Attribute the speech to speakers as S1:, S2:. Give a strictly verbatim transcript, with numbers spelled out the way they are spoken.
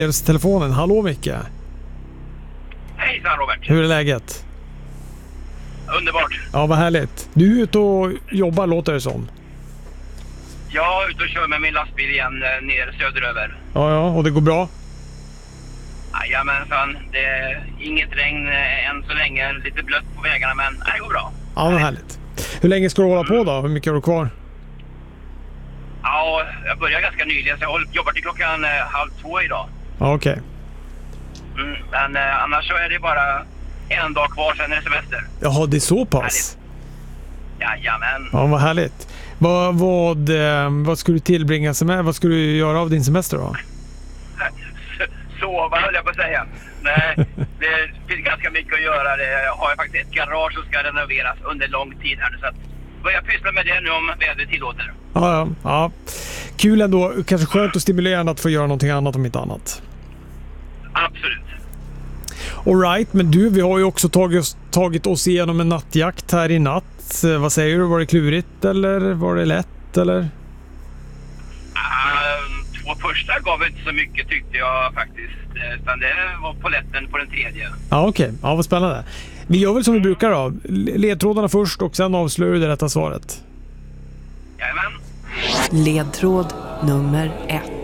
S1: telefonen. Hallå Micke.
S2: Hejsan Robert.
S1: Hur är läget?
S2: Underbart.
S1: Ja, vad härligt. Du är ute och jobbar, låter det som.
S2: Jag är ute och kör med min lastbil igen ner söderöver.
S1: Ja, ja, och det går bra?
S2: Jajamensan, det är inget regn än så länge. Lite blött på vägarna, men det går bra.
S1: Ja, vad härligt. Hur länge ska du hålla på då? Hur mycket har du kvar?
S2: Ja, jag börjar ganska nyligen så jag jobbar till klockan halv två idag.
S1: Ja, okej.
S2: Okay. Mm, men eh, annars så är det bara en dag kvar, sen är det semester.
S1: Jaha, det är så pass?
S2: Jajamän.
S1: Ja, vad härligt. Vad, vad, vad ska du tillbringa semester? Vad ska du göra av din semester då?
S2: Sova, höll jag på att säga. Nej, det finns ganska mycket att göra. Jag har faktiskt ett garage som ska renoveras under lång tid här nu, så att börja pyssla med det nu om vädret tillåter.
S1: Ja, ja, ja. Kul ändå. Kanske skönt och stimulerande att få göra någonting annat om inte annat.
S2: Absolut.
S1: All right, men du, vi har ju också tagit oss, tagit oss igenom en nattjakt här i natt. Vad säger du? Var det klurigt eller var det lätt eller?
S2: Uh, två första gav inte så mycket tyckte jag faktiskt. Utan det var poletten på den tredje.
S1: Ja, okej. Okay. Ja, vad spännande. Vi gör väl som vi brukar då. Ledtrådarna först och sen avslöjar du det rätta svaret.
S2: Jajamän.
S3: Ledtråd nummer ett.